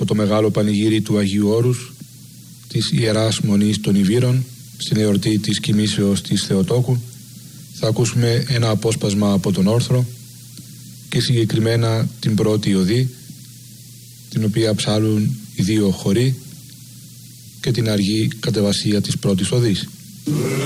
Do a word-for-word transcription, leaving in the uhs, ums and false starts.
από το μεγάλο πανηγύρι του Αγίου Όρους, της Ιεράς Μονής των Ιβύρων, στην εορτή της κοιμήσεως της Θεοτόκου, θα ακούσουμε ένα απόσπασμα από τον όρθρο και συγκεκριμένα την πρώτη οδή, την οποία ψάλουν οι δύο χοροί και την αργή κατεβασία της πρώτης οδής.